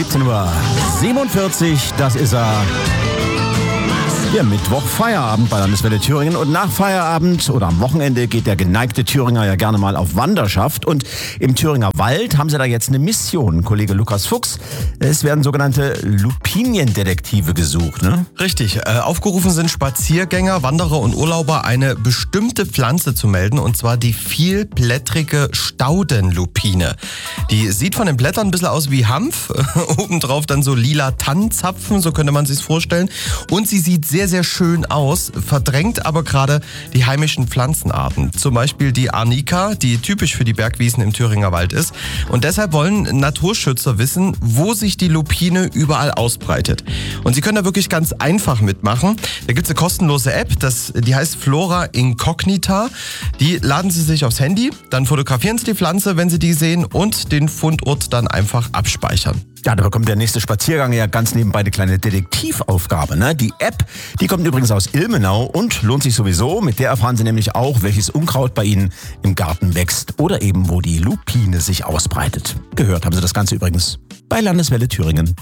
17:47 Uhr, das ist er. Ja, Mittwoch Feierabend bei Landeswelle Thüringen und nach Feierabend oder am Wochenende geht der geneigte Thüringer ja gerne mal auf Wanderschaft und im Thüringer Wald haben sie da jetzt eine Mission. Kollege Lukas Fuchs, es werden sogenannte Lupiniendetektive gesucht, ne? Richtig, aufgerufen sind Spaziergänger, Wanderer und Urlauber, eine bestimmte Pflanze zu melden und zwar die vielblättrige Staudenlupine. Die sieht von den Blättern ein bisschen aus wie Hanf, obendrauf dann so lila Tannenzapfen, so könnte man sich's vorstellen und sie sieht sehr, sehr schön aus, verdrängt aber gerade die heimischen Pflanzenarten. Zum Beispiel die Arnika, die typisch für die Bergwiesen im Thüringer Wald ist. Und deshalb wollen Naturschützer wissen, wo sich die Lupine überall ausbreitet. Und sie können da wirklich ganz einfach mitmachen. Da gibt es eine kostenlose App, die heißt Flora Incognita. Die laden Sie sich aufs Handy, dann fotografieren Sie die Pflanze, wenn Sie die sehen und den Fundort dann einfach abspeichern. Ja, da bekommt der nächste Spaziergang ja ganz nebenbei eine kleine Detektivaufgabe, ne? Die App, die kommt übrigens aus Ilmenau und lohnt sich sowieso. Mit der erfahren Sie nämlich auch, welches Unkraut bei Ihnen im Garten wächst oder eben wo die Lupine sich ausbreitet. Gehört haben Sie das Ganze übrigens bei Landeswelle Thüringen.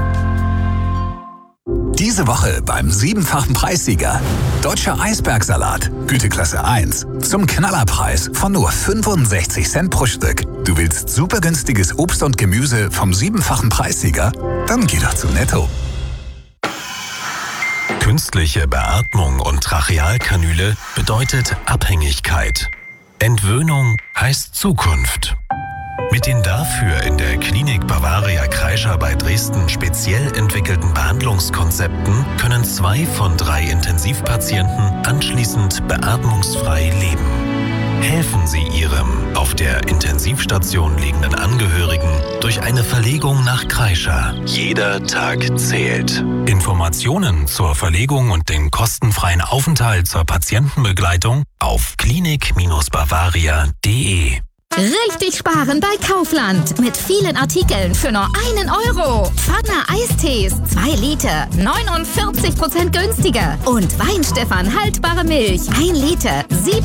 Diese Woche beim 7-fachen Preissieger. Deutscher Eisbergsalat, Güteklasse 1. Zum Knallerpreis von nur 65 Cent pro Stück. Du willst super günstiges Obst und Gemüse vom 7-fachen Preissieger? Dann geh doch zu Netto. Künstliche Beatmung und Trachealkanüle bedeutet Abhängigkeit. Entwöhnung heißt Zukunft. Mit den dafür in der Klinik Bavaria Kreischer bei Dresden speziell entwickelten Behandlungskonzepten können 2 von 3 Intensivpatienten anschließend beatmungsfrei leben. Helfen Sie Ihrem auf der Intensivstation liegenden Angehörigen durch eine Verlegung nach Kreischer. Jeder Tag zählt. Informationen zur Verlegung und den kostenfreien Aufenthalt zur Patientenbegleitung auf klinik-bavaria.de. Richtig sparen bei Kaufland. Mit vielen Artikeln für nur 1 Euro. Pfanne Eistees, 2 Liter, 49% günstiger. Und Weinstefan haltbare Milch, 1 Liter,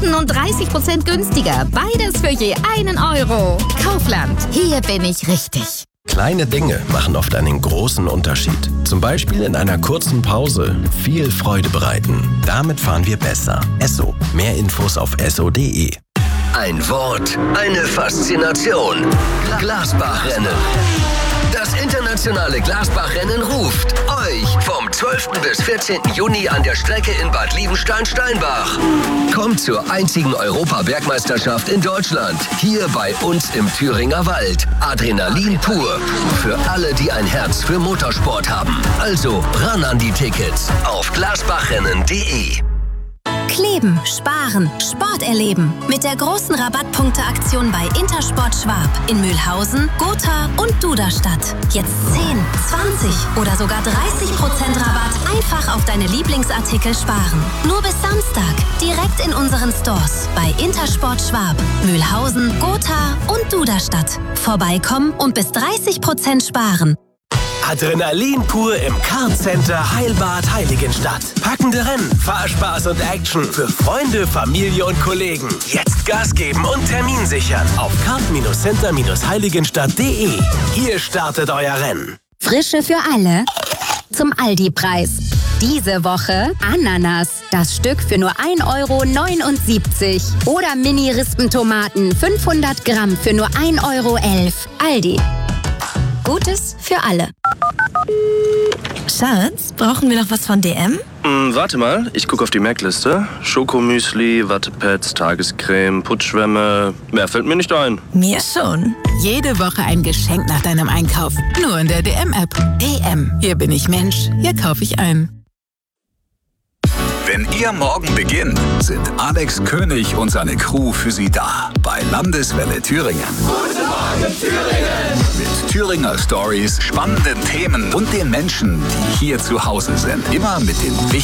37% günstiger. Beides für je 1 Euro. Kaufland, hier bin ich richtig. Kleine Dinge machen oft einen großen Unterschied. Zum Beispiel in einer kurzen Pause viel Freude bereiten. Damit fahren wir besser. Esso. Mehr Infos auf esso.de. Ein Wort, eine Faszination. Glasbachrennen. Das internationale Glasbachrennen ruft euch vom 12. bis 14. Juni an der Strecke in Bad Liebenstein-Steinbach. Kommt zur einzigen Europa-Bergmeisterschaft in Deutschland. Hier bei uns im Thüringer Wald. Adrenalin pur. Für alle, die ein Herz für Motorsport haben. Also ran an die Tickets auf glasbachrennen.de. Kleben, sparen, Sport erleben. Mit der großen Rabattpunkteaktion bei Intersport Schwab in Mühlhausen, Gotha und Duderstadt. Jetzt 10, 20 oder sogar 30% Rabatt einfach auf deine Lieblingsartikel sparen. Nur bis Samstag. Direkt in unseren Stores bei Intersport Schwab, Mühlhausen, Gotha und Duderstadt. Vorbeikommen und bis 30% sparen. Adrenalin pur im Kartcenter Heilbad Heiligenstadt. Packende Rennen, Fahrspaß und Action für Freunde, Familie und Kollegen. Jetzt Gas geben und Termin sichern auf kart-center-heiligenstadt.de. Hier startet euer Rennen. Frische für alle zum Aldi-Preis. Diese Woche Ananas, das Stück für nur 1,79 €. Oder Mini-Rispentomaten, 500 Gramm für nur 1,11 €. Aldi. Gutes für alle. Schatz, brauchen wir noch was von DM? Warte mal, ich gucke auf die Merkliste. Schokomüsli, Wattepads, Tagescreme, Putzschwämme. Mehr fällt mir nicht ein. Mir schon. Jede Woche ein Geschenk nach deinem Einkauf. Nur in der DM-App. DM. Hier bin ich Mensch. Hier kaufe ich ein. Wenn Ihr Morgen beginnt, sind Alex König und seine Crew für Sie da. Bei Landeswelle Thüringen. Guten Morgen, Thüringen! Mit Thüringer Stories, spannenden Themen und den Menschen, die hier zu Hause sind. Immer mit den wichtigsten